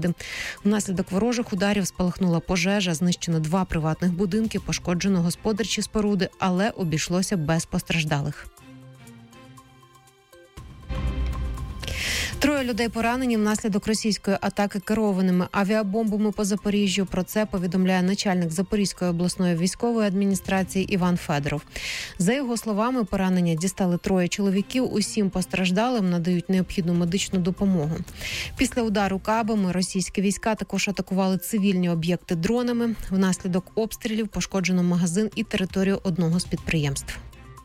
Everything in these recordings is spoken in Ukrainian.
громади. Внаслідок ворожих ударів спалахнула пожежа, знищено 2 приватних будинки, пошкоджено господарчі споруди, але обійшлося без постраждалих. 3 людей поранені внаслідок російської атаки керованими авіабомбами по Запоріжжю. Про це повідомляє начальник Запорізької обласної військової адміністрації Іван Федоров. За його словами, поранення дістали 3 чоловіків. Усім постраждалим надають необхідну медичну допомогу. Після удару кабами російські війська також атакували цивільні об'єкти дронами. Внаслідок обстрілів пошкоджено магазин і територію одного з підприємств.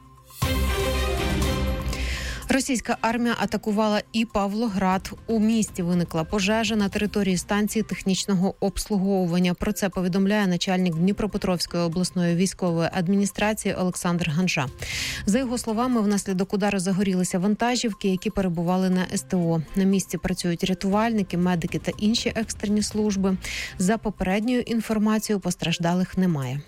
Російська армія атакувала і Павлоград. У місті виникла пожежа на території станції технічного обслуговування. Про це повідомляє начальник Дніпропетровської обласної військової адміністрації Олександр Ганжа. За його словами, внаслідок удару загорілися вантажівки, які перебували на СТО. На місці працюють рятувальники, медики та інші екстрені служби. За попередньою інформацією, постраждалих немає.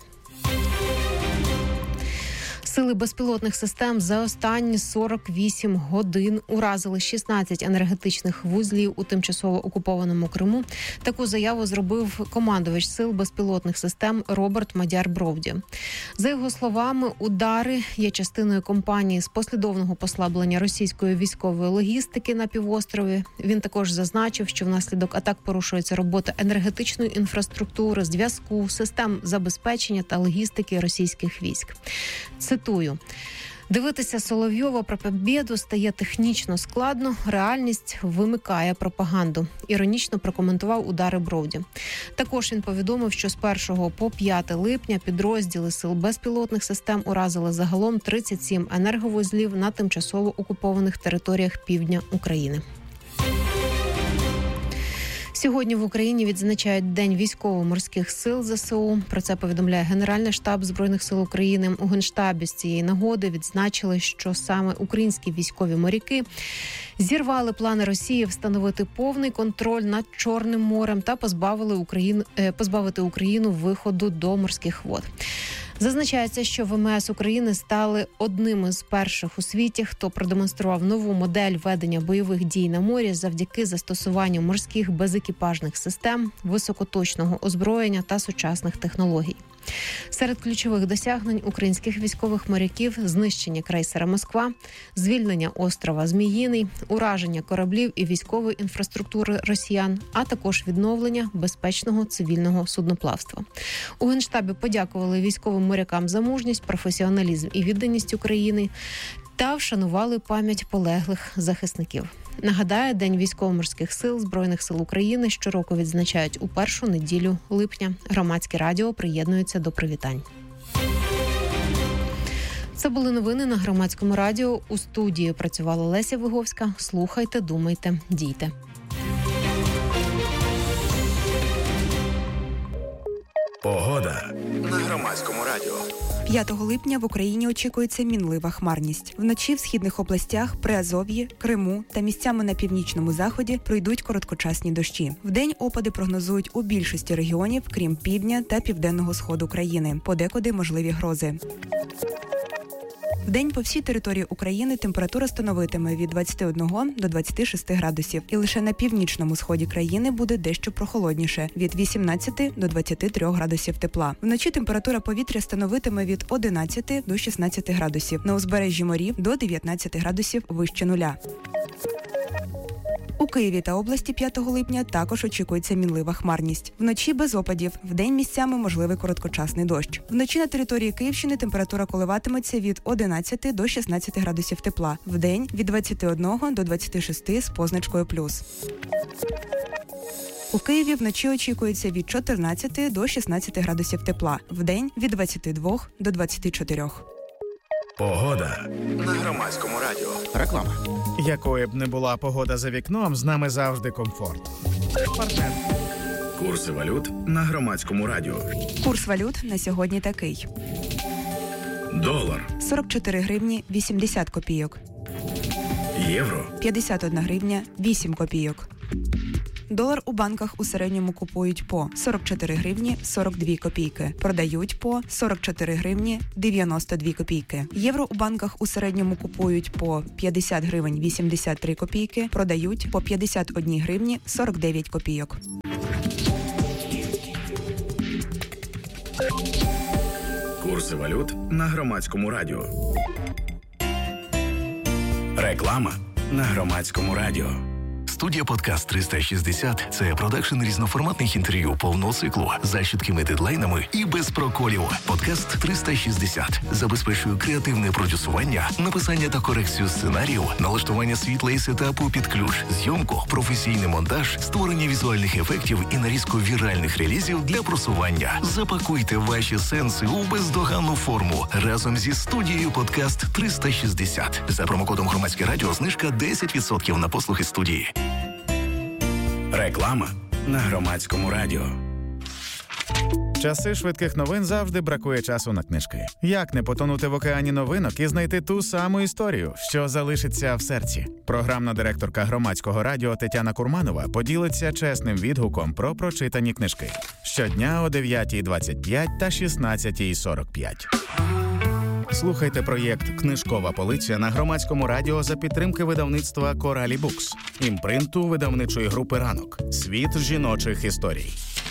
Сили безпілотних систем за останні 48 годин уразили 16 енергетичних вузлів у тимчасово окупованому Криму. Таку заяву зробив командувач сил безпілотних систем Роберт Мадяр-Бровді. За його словами, удари є частиною кампанії з послідовного послаблення російської військової логістики на півострові. Він також зазначив, що внаслідок атак порушується робота енергетичної інфраструктури, зв'язку, систем забезпечення та логістики російських військ. Цитую. Дивитися Соловйова про побєду стає технічно складно, реальність вимикає пропаганду. Іронічно прокоментував удари Бровді. Також він повідомив, що з 1 по 5 липня підрозділи сил безпілотних систем уразили загалом 37 енерговузлів на тимчасово окупованих територіях півдня України. Сьогодні в Україні відзначають День військово-морських сил ЗСУ. Про це повідомляє Генеральний штаб Збройних сил України. У Генштабі з цієї нагоди відзначили, що саме українські військові моряки зірвали плани Росії встановити повний контроль над Чорним морем та позбавити Україну виходу до морських вод. Зазначається, що ВМС України стали одним із перших у світі, хто продемонстрував нову модель ведення бойових дій на морі завдяки застосуванню морських безекіпажних систем, високоточного озброєння та сучасних технологій. Серед ключових досягнень українських військових моряків – знищення крейсера «Москва», звільнення острова Зміїний, ураження кораблів і військової інфраструктури росіян, а також відновлення безпечного цивільного судноплавства. У Генштабі подякували військовим морякам за мужність, професіоналізм і відданість України та вшанували пам'ять полеглих захисників. Нагадаю, День військово-морських сил Збройних сил України щороку відзначають у першу неділю липня. Громадське радіо приєднується до привітань. Це були новини на Громадському радіо. У студії працювала Леся Виговська. Слухайте, думайте, дійте. Погода на Громадському радіо. 5 липня в Україні очікується мінлива хмарність. Вночі в східних областях, Приазов'ї, Криму та місцями на північному заході пройдуть короткочасні дощі. Вдень опади прогнозують у більшості регіонів, крім півдня та південного сходу країни. Подекуди можливі грози. Вдень по всій території України температура становитиме від 21 до 26 градусів. І лише на північному сході країни буде дещо прохолодніше – від 18 до 23 градусів тепла. Вночі температура повітря становитиме від 11 до 16 градусів. На узбережжі морів – до 19 градусів вище нуля. У Києві та області 5 липня також очікується мінлива хмарність. Вночі без опадів, вдень місцями можливий короткочасний дощ. Вночі на території Київщини температура коливатиметься від 11 до 16 градусів тепла. Вдень від 21 до 26 з позначкою плюс. У Києві вночі очікується від 14 до 16 градусів тепла. Вдень від 22 до 24. Погода на Громадському радіо. Реклама. Якою б не була погода за вікном, з нами завжди комфорт. Партнер. Курси валют на Громадському радіо. Курс валют на сьогодні такий. Долар. 44 гривні 80 копійок. Євро. 51 гривня 8 копійок. Долар у банках у середньому купують по 44 гривні 42 копійки, продають по 44 гривні 92 копійки. Євро у банках у середньому купують по 50 гривень 83 копійки, продають по 51 гривні 49 копійок. Курси валют на Громадському радіо. Реклама на Громадському радіо. Студія «Подкаст 360» – це продакшн різноформатних інтерв'ю повного циклу за чіткими дедлайнами і без проколів. «Подкаст 360» забезпечує креативне продюсування, написання та корекцію сценарію, налаштування світла і сетапу під ключ, зйомку, професійний монтаж, створення візуальних ефектів і нарізку віральних релізів для просування. Запакуйте ваші сенси у бездоганну форму разом зі студією «Подкаст 360». За промокодом «Громадське радіо» знижка 10% на послуги студії. Реклама на Громадському радіо. Часи швидких новин завжди бракує часу на книжки. Як не потонути в океані новинок і знайти ту саму історію, що залишиться в серці? Програмна директорка Громадського радіо Тетяна Курманова поділиться чесним відгуком про прочитані книжки. Щодня о 9:25 та 16:45. Слухайте проєкт «Книжкова полиця» на Громадському радіо за підтримки видавництва «Коралі Букс», імпринту видавничої групи «Ранок». Світ жіночих історій.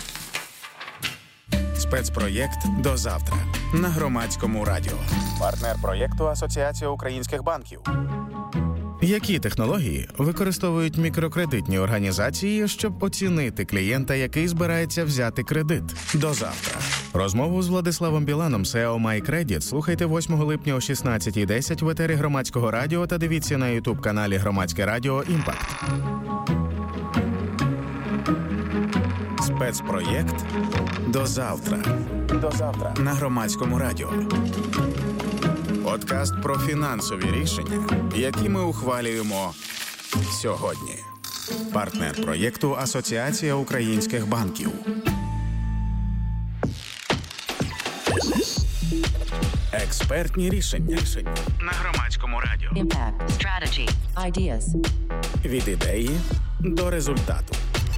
Спецпроєкт «До завтра» на Громадському радіо. Партнер проєкту «Асоціація українських банків». Які технології використовують мікрокредитні організації, щоб оцінити клієнта, який збирається взяти кредит? До завтра. Розмову з Владиславом Біланом, SEO MyCredit, слухайте 8 липня о 16:10 в етері Громадського радіо та дивіться на YouTube-каналі Громадське радіо «Імпакт». Спецпроєкт «До завтра». До завтра на Громадському радіо. Подкаст про фінансові рішення, які ми ухвалюємо сьогодні. Партнер проєкту «Асоціація українських банків». Експертні рішення на Громадському радіо. Impact, strategy, ideas. Від ідеї до результату.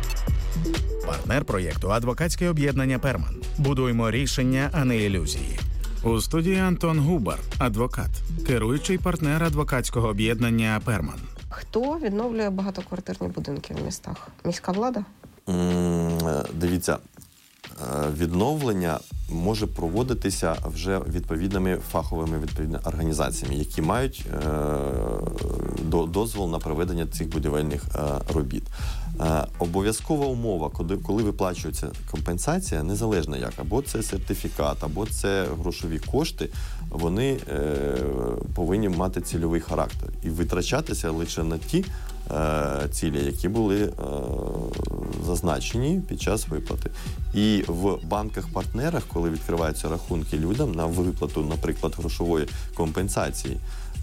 Партнер проєкту «Адвокатське об'єднання Перман». Будуємо рішення, а не ілюзії. У студії Антон Губар, адвокат, керуючий партнер адвокатського об'єднання Перман. Хто відновлює багатоквартирні будинки в містах? Міська влада? Дивіться, відновлення може проводитися вже відповідними фаховими організаціями, які мають дозвіл на проведення цих будівельних робіт. Обов'язкова умова, коли виплачується компенсація, незалежно як, або це сертифікат, або це грошові кошти, вони повинні мати цільовий характер і витрачатися лише на ті цілі, які були зазначені під час виплати. І в банках-партнерах, коли відкриваються рахунки людям на виплату, наприклад, грошової компенсації,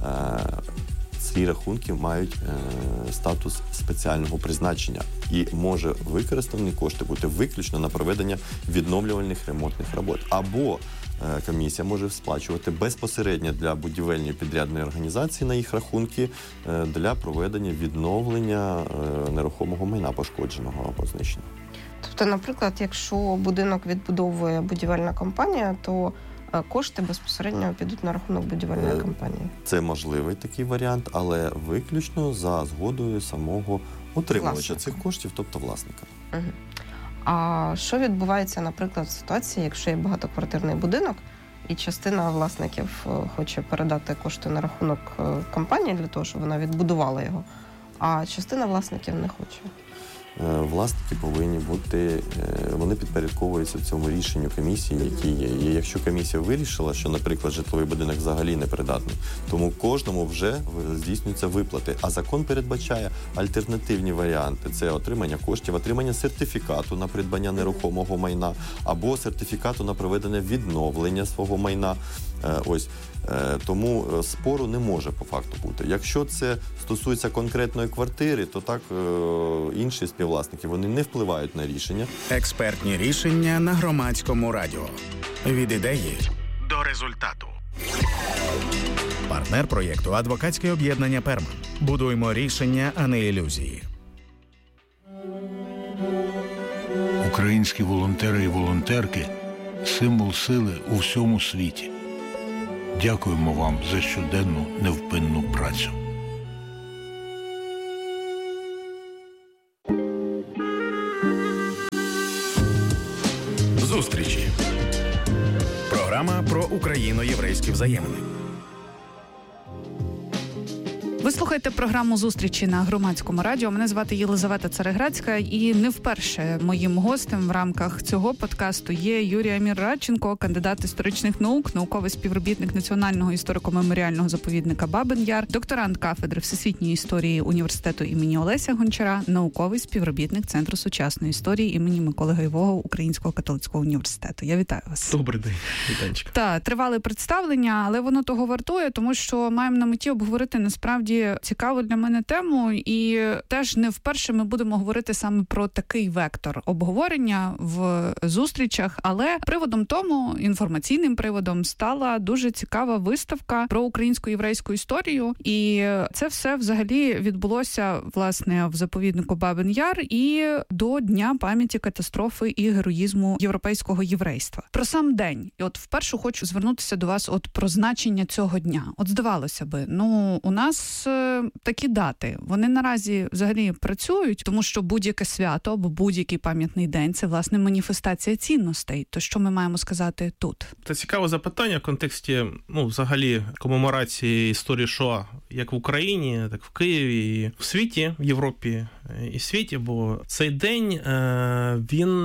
ці рахунки мають статус спеціального призначення і може використані кошти бути виключно на проведення відновлювальних ремонтних робот. Або комісія може сплачувати безпосередньо для будівельної підрядної організації на їх рахунки для проведення відновлення нерухомого майна пошкодженого або знищеного. Тобто, наприклад, якщо будинок відбудовує будівельна компанія, то кошти безпосередньо підуть на рахунок будівельної компанії? Це можливий такий варіант, але виключно за згодою самого утримувача цих коштів, тобто власника. Угу. А що відбувається, наприклад, в ситуації, якщо є багатоквартирний будинок, і частина власників хоче передати кошти на рахунок компанії для того, щоб вона відбудувала його, а частина власників не хоче? Власники повинні бути, вони підпорядковуються цьому рішенню комісії, які є. І якщо комісія вирішила, що, наприклад, житловий будинок взагалі непридатний, тому кожному вже здійснюються виплати. А закон передбачає альтернативні варіанти. Це отримання коштів, отримання сертифікату на придбання нерухомого майна або сертифікату на проведення відновлення свого майна. Тому спору не може по факту бути. Якщо це стосується конкретної квартири, то так інші співвласники, вони не впливають на рішення. Експертні рішення на Громадському радіо. Від ідеї до результату. Партнер проєкту «Адвокатське об'єднання Перман». Будуємо рішення, а не ілюзії. Українські волонтери і волонтерки – символ сили у всьому світі. Дякуємо вам за щоденну невпинну працю. Зустрічі. Програма про україно-єврейські взаємини. Ви слухаєте програму «Зустрічі» на Громадському радіо. Мене звати Єлизавета Цареградська, і не вперше моїм гостем в рамках цього подкасту є Юрій Амір Радченко, кандидат історичних наук, науковий співробітник Національного історико-меморіального заповідника Бабин-Яр, докторант кафедри всесвітньої історії університету імені Олеся Гончара, науковий співробітник Центру сучасної історії імені Миколи Гайвого Українського католицького університету. Я вітаю вас. Добрий день, вітанчик. Тривале представлення, але воно того вартує, тому що маємо на меті обговорити насправді цікаву для мене тему, і теж не вперше ми будемо говорити саме про такий вектор обговорення в зустрічах, але приводом тому, інформаційним приводом, стала дуже цікава виставка про українську єврейську історію, і це все взагалі відбулося, власне, в заповіднику Бабин-Яр і до Дня пам'яті катастрофи і героїзму європейського єврейства. Про сам день. І от вперше хочу звернутися до вас про значення цього дня. От здавалося би, у нас такі дати, вони наразі взагалі працюють, тому що будь-яке свято або будь-який пам'ятний день – це, власне, маніфестація цінностей. То що ми маємо сказати тут? Це цікаве запитання в контексті, взагалі, комеморації історії Шоа, як в Україні, так в Києві, і в світі, в Європі і світі, бо цей день, він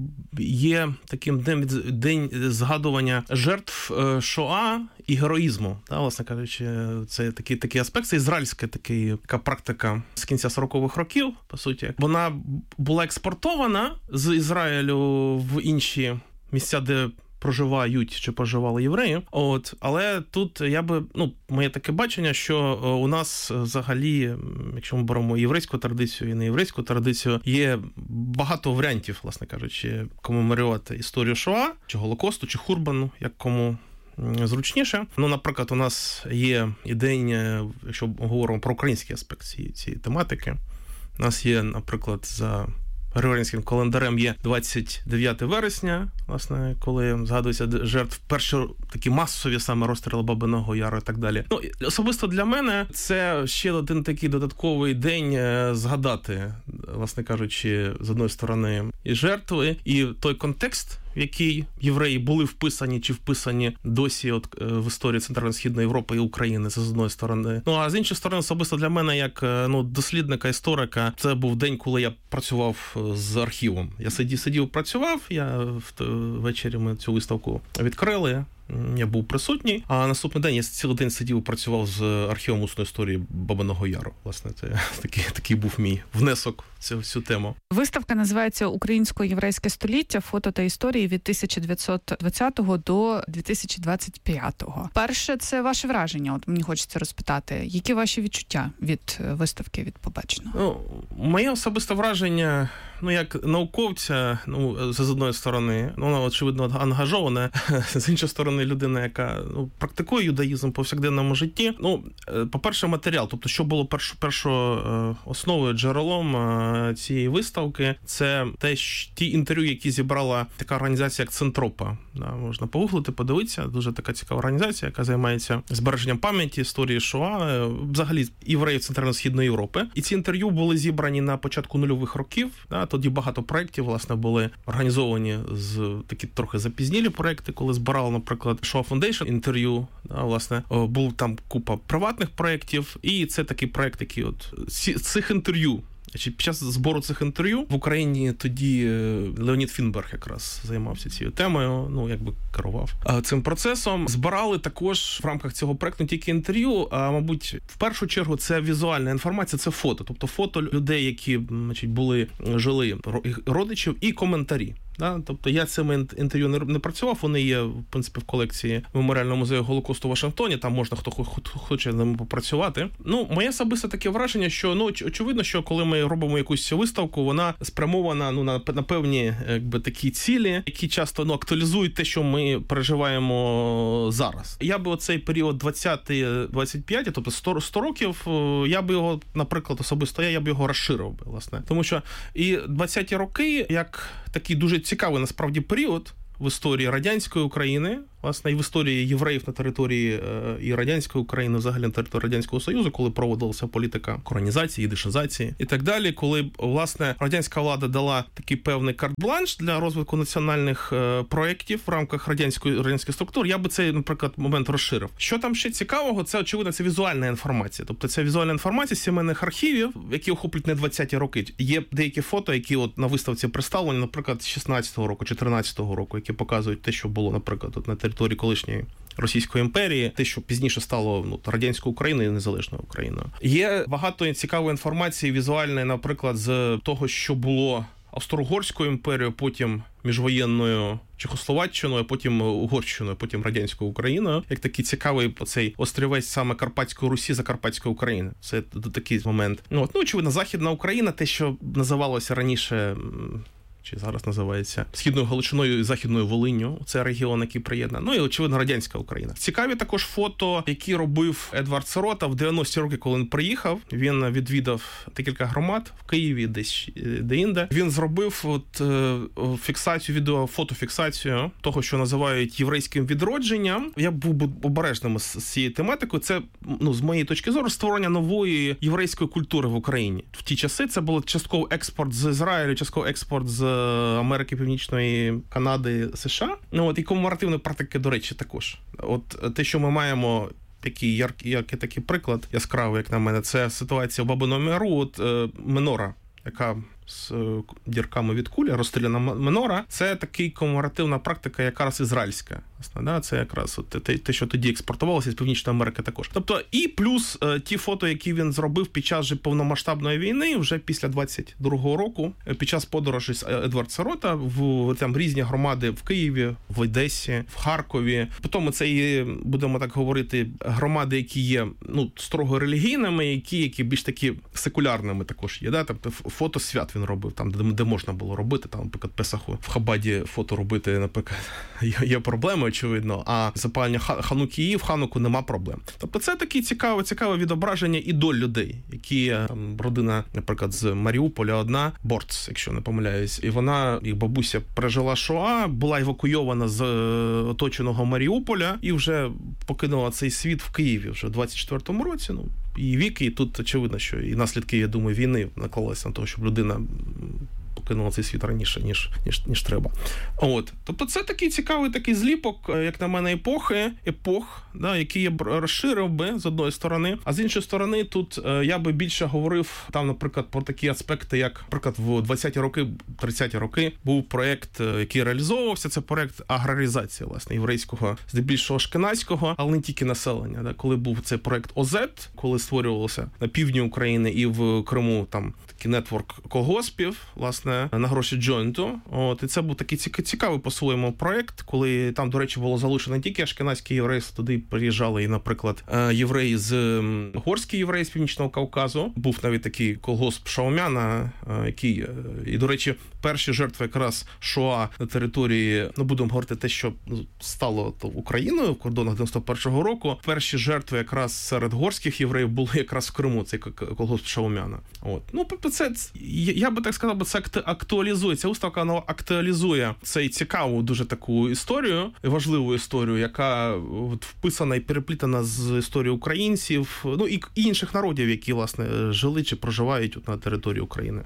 є таким день згадування жертв Шоа і героїзму. Власне кажучи, це такий аспект, це ізраїльська така практика з кінця 40-х років, по суті. Вона була експортована з Ізраїлю в інші місця, де проживають чи проживали євреї. Але тут моє таке бачення, що у нас взагалі, якщо ми беремо єврейську традицію і неєврейську традицію, є багато варіантів, власне кажучи, комеморувати історію Шоа, чи Голокосту, чи Хурбану, як кому зручніше. Наприклад, у нас є і день, якщо говоримо про український аспект цієї тематики, у нас є, наприклад, за григоріанським календарем є 29 вересня, власне, коли згадується жертв, перші такі масові саме розстріли Бабиного Яру і так далі. Особисто для мене це ще один такий додатковий день згадати, власне кажучи, з одної сторони і жертви, і той контекст, в який євреї були вписані чи вписані досі в історії Центрально-Східної Європи і України, це з одної сторони. А з іншої сторони, особисто для мене, як дослідника, історика, це був день, коли я працював з архівом. Я сидів, працював, ввечері ми цю виставку відкрили, я був присутній, а наступний день я цілий день сидів і працював з архівом усної історії Бабиного Яру. Власне, це такий був мій внесок в цю тему. Виставка називається «Українсько-єврейське століття. Фото та історії від 1920 до 2025». Перше, це ваше враження, мені хочеться розпитати. Які ваші відчуття від виставки, від побаченого? Моє особисте враження, як науковця, з одної сторони, вона, очевидно, ангажована, з іншої сторони, людина, яка практикує юдаїзм в повсякденному житті. По-перше, матеріал, тобто, що було першою основою, джерелом цієї виставки, це ті інтерв'ю, які зібрала така організація, як Центропа. Можна погуглити, подивитися. Дуже така цікава організація, яка займається збереженням пам'яті, історії Шоа, взагалі євреїв Центрально-Східної Європи. І ці інтерв'ю були зібрані на початку нульових років. Тоді багато проєктів, власне, були організовані такі трохи запізнілі проєкти, коли збирали, наприклад, Shoah Foundation інтерв'ю. Власне, був там купа приватних проєктів. І це такий проєкт, який цих інтерв'ю. Під час збору цих інтерв'ю в Україні тоді Леонід Фінберг якраз займався цією темою, керував цим процесом. Збирали також в рамках цього проекту не тільки інтерв'ю, а, мабуть, в першу чергу це візуальна інформація, це фото. Тобто фото людей, які, жили родичів, і коментарі. Тобто я цими інтерв'ю не працював, вони є, в принципі, в колекції Меморіального музею Голокосту в Вашингтоні, там можна хто хоче ними попрацювати. Моє особисте таке враження, що, очевидно, що коли ми робимо якусь виставку, вона спрямована на певні такі цілі, які часто актуалізують те, що ми переживаємо зараз. Я би оцей період 20-25, тобто 100 років, я би його, наприклад, особисто я б його розширив, власне. Тому що і 20-ті роки, як такий дуже цікавий, насправді, період в історії радянської України, власне, і в історії євреїв на території і радянської України, взагалі на території Радянського Союзу, коли проводилася політика коронізації, їдишизації і так далі, коли, власне, радянська влада дала такий певний карт-бланш для розвитку національних проєктів в рамках радянських структур, я би цей, наприклад, момент розширив. Що там ще цікавого? Це, очевидно, це візуальна інформація. Тобто це візуальна інформація з сімейних архівів, які охоплюють не 20-ті роки. Є деякі фото, які от на виставці представлені, наприклад, з 16-го року, 14-го року, які показують те, що було, наприклад, от на території колишньої Російської імперії, те, що пізніше стало радянською Україною і незалежною Україною. Є багато цікавої інформації візуальної, наприклад, з того, що було Австро-Угорською імперією, потім міжвоєнною Чехословаччиною, потім Угорщиною, потім радянською Україною, як такий цікавий оцей острівець саме Карпатської Русі, Закарпатської України. Це такий момент. Ну, очевидно, Західна Україна, те, що називалося раніше, чи зараз називається Східною Галичиною і Західною Волинню. Це регіон, який приєднаний. Ну і, очевидно, радянська Україна. Цікаві також фото, які робив Едвард Сирота в 90-ті роки, коли він приїхав. Він відвідав декілька громад в Києві, десь де-інде. Він зробив фіксацію, фотофіксацію того, що називають єврейським відродженням. Я був обережним з цією тематикою. Це, з моєї точки зору, створення нової єврейської культури в Україні. В ті часи це було частково експорт з Ізраїлю, частково експорт з Америки, Північної, Канади, США. І комеморативної практики, до речі, також. От те, що ми маємо такий такий приклад яскравий, як на мене, це ситуація в Бабиному Яру, менора, яка з дірками від кулі, розстріляна менора, це такий комеморативна практика, якраз ізраїльська. Це якраз те, що тоді експортувалося з Північної Америки також. Тобто, і плюс ті фото, які він зробив під час же повномасштабної війни, вже після 22-го року, під час подорожі з Едвард Сирота в там різні громади в Києві, в Одесі, в Харкові. Потім це і, будемо так говорити, громади, які є строго релігійними, які більш такі секулярними також є. Да? Тобто фото свят він робив, там, де можна було робити, там, наприклад, Песаху в Хабаді фото робити, наприклад, є проблеми, очевидно, а запалення Хануки в Хануку нема проблем. Тобто це таке цікаве відображення і доль людей, які там, родина, наприклад, з Маріуполя одна, Борц, якщо не помиляюсь, і вона, їх бабуся пережила Шоа, була евакуйована з оточеного Маріуполя і вже покинула цей світ в Києві вже в 24-му році, і вік, і тут очевидно, що і наслідки, я думаю, війни наклалися на того, щоб людина покинула цей світ раніше, ніж треба. Тобто це такий цікавий такий зліпок, як на мене, епох, да, який я б розширив би з одної сторони, а з іншої сторони тут я би більше говорив там, наприклад, про такі аспекти, як, наприклад, в 20-ті роки, 30-ті роки був проєкт, який реалізовувався, це проєкт аграризації, власне, єврейського, здебільшого ашкеназького, але не тільки населення. Да, коли був цей проєкт ОЗЕТ, коли створювався на півдні України і в Криму там такий нетворк колгоспів, власне, на гроші джойнту. І це був такий цікавий по-своєму проєкт, коли там, до речі, було залучено не тільки ашкеназькі євреї, туди приїжджали і, наприклад, євреї угорські євреї з Північного Кавказу. Був навіть такий колгосп Шаумяна, який, і, до речі, перші жертви якраз Шоа на території, будемо говорити те, що стало Україною в кордонах 91-го року. Перші жертви якраз серед угорських євреїв були якраз в Криму, цей колгосп Шаумяна. Це, я би так сказав, це актуалізує, ця виставка, вона актуалізує цей цікаву дуже таку історію, важливу історію, яка вписана і переплітана з історією українців, і інших народів, які, власне, жили чи проживають на території України.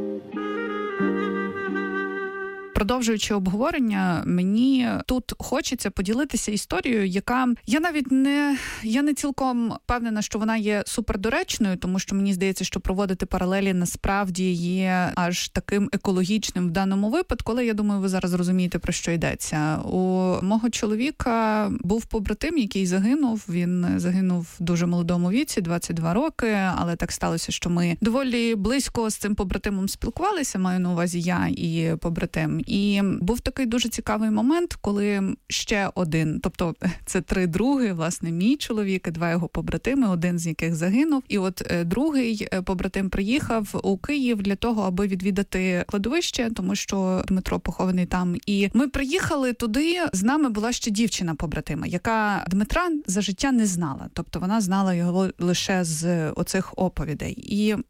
Продовжуючи обговорення, мені тут хочеться поділитися історією, яка я не цілком впевнена, що вона є супердоречною, тому що мені здається, що проводити паралелі насправді є аж таким екологічним в даному випадку, але я думаю, ви зараз розумієте, про що йдеться. У мого чоловіка був побратим, який загинув. Він загинув в дуже молодому віці, 22 роки, але так сталося, що ми доволі близько з цим побратимом спілкувалися, маю на увазі я і побратим. І був такий дуже цікавий момент, коли ще один, тобто це 3 други, власне, мій чоловік і 2 його побратими, один з яких загинув. І от другий побратим приїхав у Київ для того, аби відвідати кладовище, тому що Дмитро похований там. І ми приїхали туди, з нами була ще дівчина побратима, яка Дмитра за життя не знала. Тобто вона знала його лише з оцих оповідей. І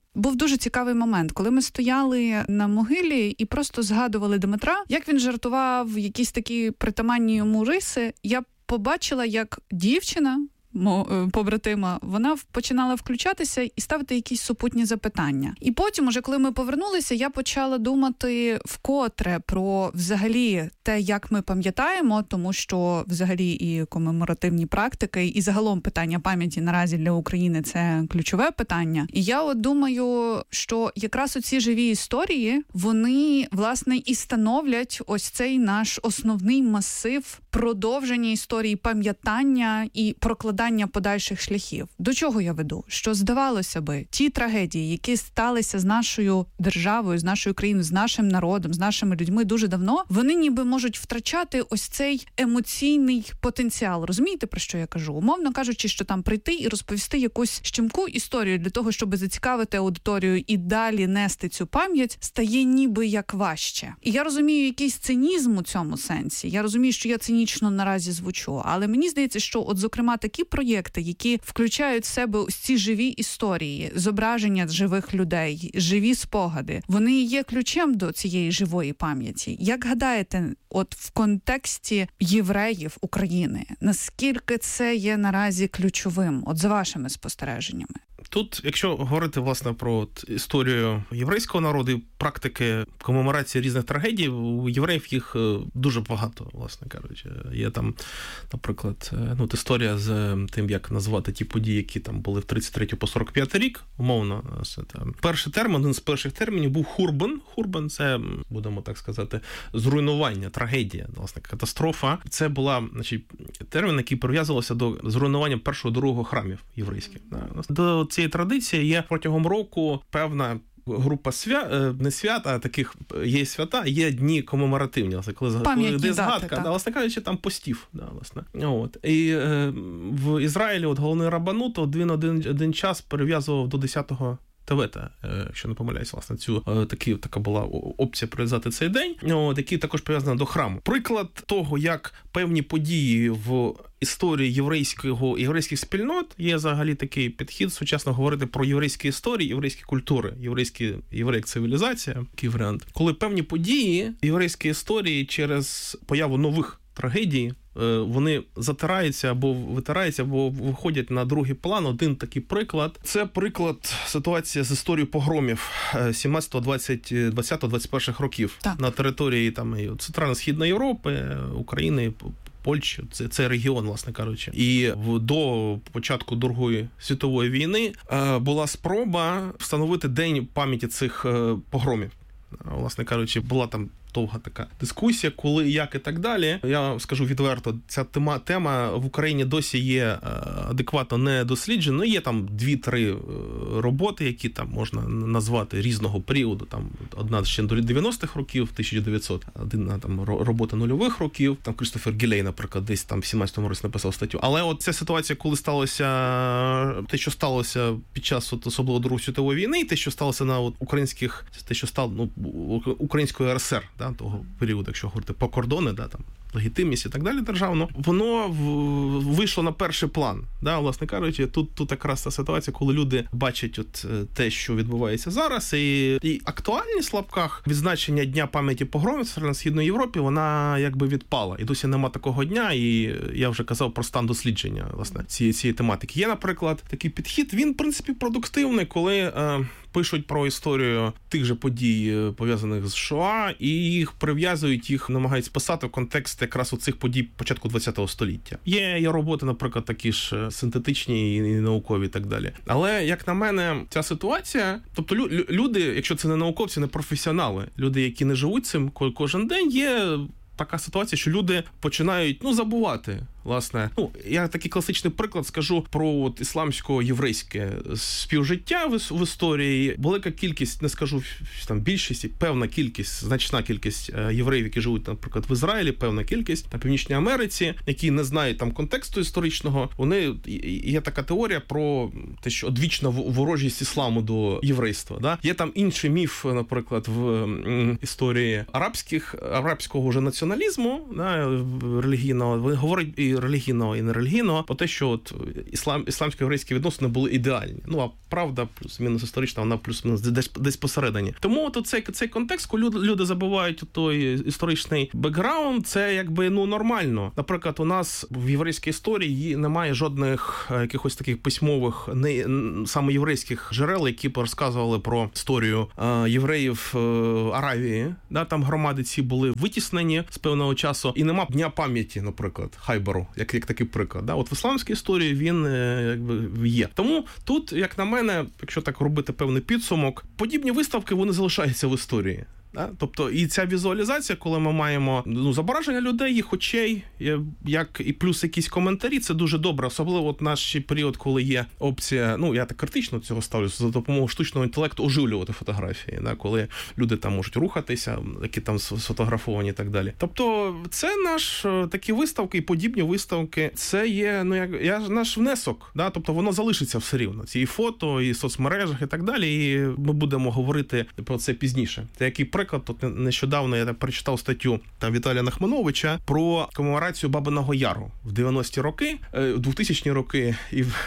Був дуже цікавий момент, коли ми стояли на могилі і просто згадували Дмитра, як він жартував, якісь такі притаманні йому риси. Я побачила, як дівчина, побратима, вона починала включатися і ставити якісь супутні запитання. І потім, уже коли ми повернулися, я почала думати вкотре про взагалі те, як ми пам'ятаємо, тому що взагалі і комеморативні практики, і загалом питання пам'яті наразі для України – це ключове питання. І я от думаю, що якраз оці живі історії, вони, власне, і становлять ось цей наш основний масив продовження історії, пам'ятання і прокладання подальших шляхів. До чого я веду? Що, здавалося би, ті трагедії, які сталися з нашою державою, з нашою країною, з нашим народом, з нашими людьми дуже давно, вони ніби можуть втрачати ось цей емоційний потенціал. Розумієте, про що я кажу? Умовно кажучи, що там прийти і розповісти якусь щемку історію для того, щоб зацікавити аудиторію і далі нести цю пам'ять, стає ніби як важче. І я розумію якийсь цинізм у цьому сенсі. Я розумію, що я цинічно наразі звучу, але мені здається, що от, зокрема, такі проєкти, які включають в себе ось ці живі історії, зображення живих людей, живі спогади, вони є ключем до цієї живої пам'яті. Як гадаєте, от в контексті євреїв України, наскільки це є наразі ключовим, от за вашими спостереженнями? Тут, якщо говорити, власне, про історію єврейського народу і практики комеморації різних трагедій, у євреїв їх дуже багато, власне кажучи. Є там, наприклад, історія з тим, як назвати ті події, які там були в 33 по 45 рік, умовно. Перший термін, один з перших термінів був хурбан. Хурбан – це, будемо так сказати, зруйнування, трагедія, власне, катастрофа. Це була, значить, термін, який прив'язувався до зруйнування першого, другого храмів єврейських. До цієї традиції є протягом року певна група не свят, а таких є свята, є дні комеморативні, власне, коли йде згадка, власне кажучи, там постів. Власне. От. І в Ізраїлі головний рабанут один час перев'язував до 10-го Тевета, якщо не помиляюсь, власне, така була опція прив'язати цей день, який також прив'язаний до храму. Приклад того, як певні події в історії єврейських спільнот, є взагалі такий підхід сучасно говорити про єврейські історії, єврейські культури, єврейська цивілізація, такий варіант. Коли певні події в єврейській історії через появу нових трагедій, вони затираються або витираються, або виходять на другий план. Один такий приклад. Це приклад ситуації з історією погромів 20-21 років на території Центрально-Східної Європи, України, Польщі, це регіон, власне кажучи. І до початку Другої світової війни була спроба встановити день пам'яті цих погромів. Власне кажучи, була там довга така дискусія, коли, як і так далі. Я скажу відверто, ця тема в Україні досі є адекватно не досліджена. Є там 2-3 роботи, які там можна назвати різного періоду. Там одна ще до 90-х років, 1900, одна там робота нульових років. Там Крістофер Гілей, наприклад, десь там в 17-му році написав статтю. Але от ця ситуація, коли сталося те, що сталося під час особливо Другої світової війни, і те, що сталося на українських, те, що стало української РСР, того періоду, якщо говорити по кордони, там легітимність і так далі державно, воно вийшло на перший план. Власне кажучи, тут якраз та ситуація, коли люди бачать от те, що відбувається зараз, і актуальність в лапках відзначення Дня пам'яті погромів в Центрально-Східній Європі, вона якби відпала. І досі нема такого дня, і я вже казав про стан дослідження, власне, цієї тематики. Є, наприклад, такий підхід, він, в принципі, продуктивний, коли пишуть про історію тих же подій, пов'язаних з Шоа, і їх прив'язують, їх намагають списати в контекст якраз оцих подій початку ХХ століття. Є роботи, наприклад, такі ж синтетичні і наукові і так далі. Але, як на мене, ця ситуація, тобто люди, якщо це не науковці, не професіонали, люди, які не живуть цим кожен день, є така ситуація, що люди починають, забувати, власне. Я такий класичний приклад скажу про ісламсько-єврейське співжиття в історії. Велика кількість, не скажу там більшість, певна кількість, значна кількість євреїв, які живуть, наприклад, в Ізраїлі, певна кількість, на Північній Америці, які не знають там контексту історичного. Є така теорія про те, що одвічна ворожість ісламу до єврейства. Є там інший міф, наприклад, в історії арабського вже націоналізму, релігійного. Вони говорять і і релігійного, і нерелігійного, про те, що от ісламсько-єврейські відносини були ідеальні. Ну, а правда, плюс-мінус історична, вона плюс-мінус десь посередині. Тому от цей контекст, коли люди забувають той історичний бекграунд, це якби, ну, нормально. Наприклад, у нас в єврейській історії немає жодних якихось таких письмових, саме єврейських джерел, які б розказували про історію євреїв Аравії. Да, там громади ці були витіснені з певного часу, і нема дня пам'яті, наприклад, Хайберу, як такий приклад. Да? От в ісламській історії він якби є. Тому тут, як на мене, якщо так робити певний підсумок, подібні виставки, вони залишаються в історії. Да? Тобто і ця візуалізація, коли ми маємо зображення людей, їх очей, як і плюс якісь коментарі, це дуже добре. Особливо от наш період, коли є опція, ну я так критично до цього ставлюся, за допомогою штучного інтелекту оживлювати фотографії, да? Коли люди там можуть рухатися, які там сфотографовані і так далі. Тобто це наш такі виставки і подібні виставки, це є наш внесок. Да? Тобто воно залишиться все рівно. Ці і фото, і соцмережах і так далі. І ми будемо говорити про це пізніше. Це який приклад, тут нещодавно я прочитав статтю там Віталія Нахмановича про комеморацію Бабиного Яру в 90-ті роки, 2000-ні роки і в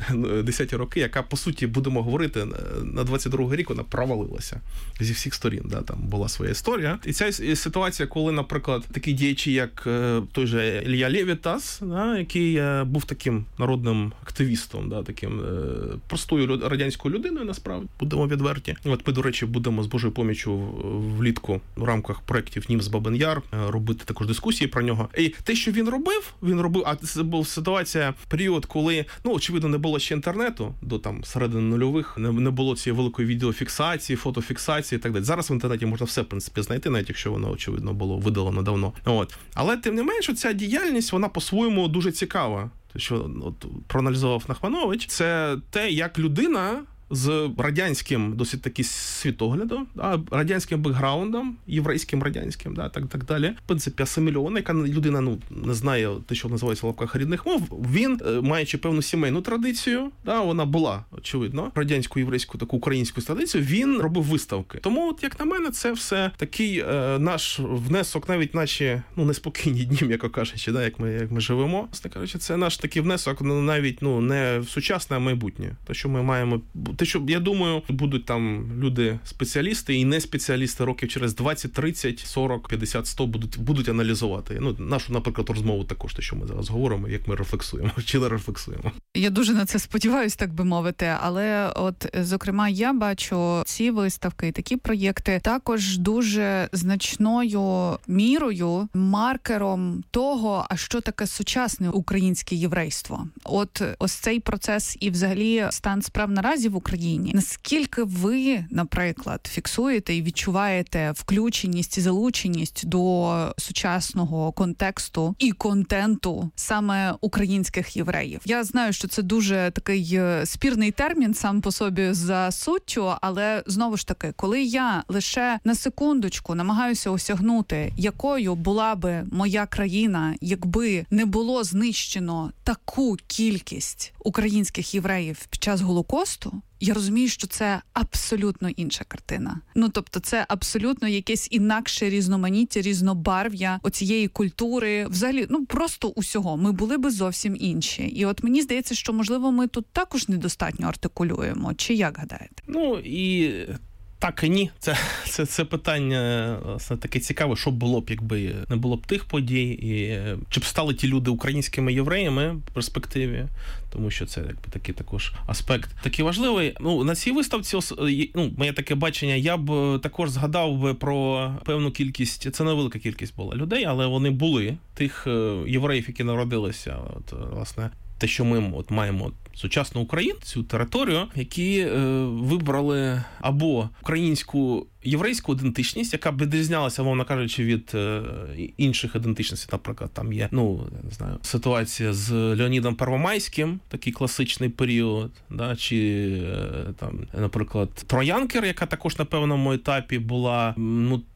10-ті роки, яка, по суті, будемо говорити, на 22-й рік вона провалилася зі всіх сторін. Да, там була своя історія. І ця ситуація, коли, наприклад, такі діячі, як той же Ілля Левітас, да, який був таким народним активістом, да, таким простою радянською людиною, насправді, будемо відверті. От ми, до речі, будемо з Божою поміччю влітку в рамках проєктів «Німс Бабин Яр» робити також дискусії про нього. І те, що він робив, а це була ситуація, період, коли, ну, очевидно, не було ще інтернету, до там середини нульових, не було цієї великої відеофіксації, фотофіксації і так далі. Зараз в інтернеті можна все, в принципі, знайти, навіть якщо воно, очевидно, було видалено давно. От. Але, тим не менше, ця діяльність, вона по-своєму дуже цікава. Що от, проаналізував Нахманович, це те, як людина з радянським досить таки світоглядом, да, радянським бекграундом, єврейським радянським, да, так далі. В принципі, асимільована, яка людина, ну, не знає те, що називається в лапках рідних мов. Він, маючи певну сімейну традицію, да, вона була, очевидно, радянську, єврейську, таку українську традицію, він робив виставки. Тому, от, як на мене, це все такий наш внесок, навіть наші, ну, неспокійні дні, як кажучи, да, як ми живемо. Власне кажучи, це наш такий внесок, навіть, ну, не в сучасне, а майбутнє. Те, що ми маємо. Те, що, я думаю, будуть там люди-спеціалісти і не спеціалісти років через 20, 30, 40, 50, 100 будуть аналізувати. Ну, нашу, наприклад, розмову також, те, що ми зараз говоримо, як ми рефлексуємо, чи не рефлексуємо. Я дуже на це сподіваюся, так би мовити, але от, зокрема, я бачу ці виставки і такі проєкти також дуже значною мірою, маркером того, а що таке сучасне українське єврейство. От ось цей процес і взагалі стан справ наразі в Україні. Наскільки ви, наприклад, фіксуєте і відчуваєте включеність і залученість до сучасного контексту і контенту саме українських євреїв? Я знаю, що це дуже такий спірний термін сам по собі за суттю, але знову ж таки, коли я лише на секундочку намагаюся осягнути, якою була би моя країна, якби не було знищено таку кількість українських євреїв під час Голокосту, я розумію, що це абсолютно інша картина. Ну, тобто це абсолютно якесь інакше різноманіття, різнобарв'я оцієї культури, взагалі, ну, просто усього. Ми були би зовсім інші. І от мені здається, що, можливо, ми тут також недостатньо артикулюємо. Чи як гадаєте? Ну, і так і ні. Це питання таке цікаве, що було б, якби не було б тих подій, і чи б стали ті люди українськими євреями в перспективі, тому що це якби такий також аспект такий важливий. Ну, на цій виставці, ну, моє таке бачення, я б також згадав би про певну кількість, це невелика кількість була людей, але вони були, тих євреїв, які народилися, от, власне, те, що ми от маємо сучасну Україну, цю територію, які вибрали або українську єврейську ідентичність, яка б відрізнялася, мовно кажучи, від інших ідентичностей. Наприклад, там є, ну, не знаю, ситуація з Леонідом Первомайським, такий класичний період, да, чи там, наприклад, Троянкер, яка також на певному етапі була, ну,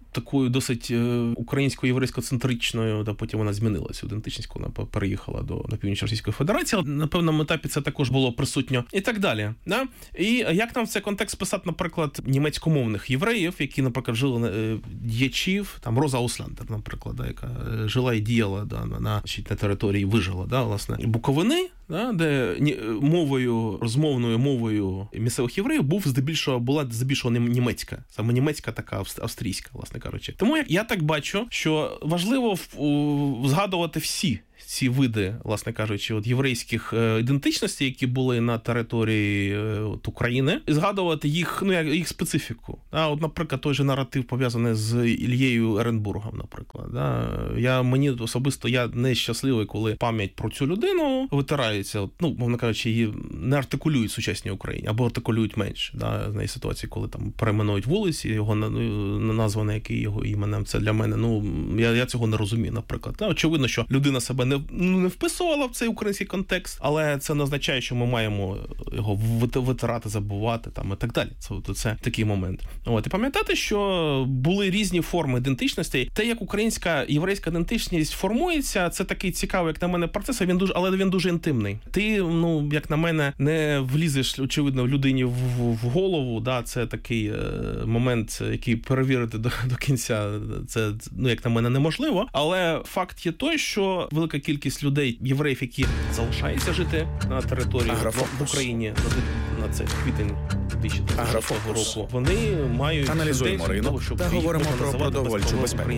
такою досить українсько-єврейсько-центричною, та потім вона змінилася, ідентичність, коли вона переїхала до Північної Російської Федерації. На певному етапі це також було присутньо і так далі. Да? І як нам в цей контекст писати, наприклад, німецькомовних євреїв, які, наприклад, жили діячів, там Роза Ауслендер, наприклад, да, яка жила і діяла на території, вижила, да, власне, Буковини, да, де розмовною мовою місцевих євреїв була здебільшого німецька, саме німецька така австрійська, власне кажучи. Тому я так бачу, що важливо згадувати всі ці види, власне кажучи, єврейських ідентичностей, які були на території України, і згадувати їх, їх специфіку. Наприклад, той же наратив пов'язаний з Ільєю Еренбургом, наприклад. Мені особисто, я не щасливий, коли пам'ять про цю людину витирається, мовно кажучи, її не артикулюють в сучасній Україні, або артикулюють менше. З ситуації, коли там перейменують вулиці, його назване який його іменем, це для мене, я цього не розумію, наприклад. Очевидно, що людина себе не вписувала в цей український контекст, але це не означає, що ми маємо його витирати, забувати там і так далі. Це такий момент. І пам'ятати, що були різні форми ідентичності. Те, як українська єврейська ідентичність формується, це такий цікавий, як на мене, процес, але він дуже інтимний. Ти, як на мене, не влізеш, очевидно, людині в голову, це такий момент, який перевірити до кінця, це, як на мене, неможливо. Але факт є той, що велика кількість людей, євреїв, які залишаються жити на території в Україні на цей квітень 2013 року, вони мають аналізуємо ринок та говоримо про продовольчу безпеку